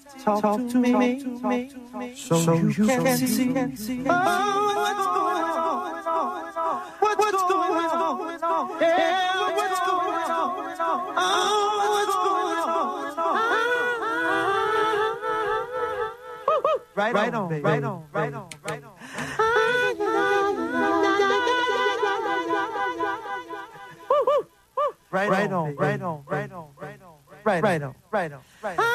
talk to me, so you can see what's going on, what's going on, yeah, what's going on, what's going on. Right on, baby. Right on, right on, right on. Right on, right on, right on, right on, right on, right on, right on.